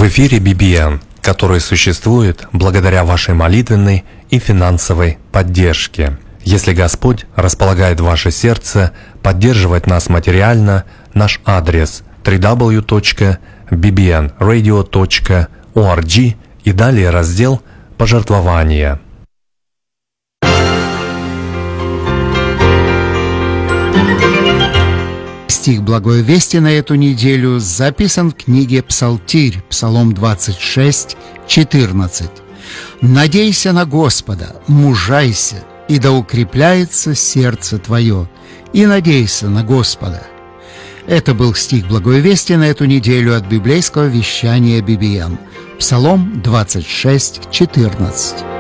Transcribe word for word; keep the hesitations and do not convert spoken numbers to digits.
В эфире би би эн, который существует благодаря вашей молитвенной и финансовой поддержке. Если Господь располагает ваше сердце поддерживать нас материально, наш адрес дабл ю дабл ю дабл ю точка би би эн радио точка орг и далее раздел «Пожертвования». Стих Благой Вести на эту неделю записан в книге «Псалтирь», Псалом двадцать шесть, четырнадцать. «Надейся на Господа, мужайся, и да укрепляется сердце твое, и надейся на Господа». Это был стих Благой Вести на эту неделю от библейского вещания би би эн. Псалом двадцать шесть, четырнадцать.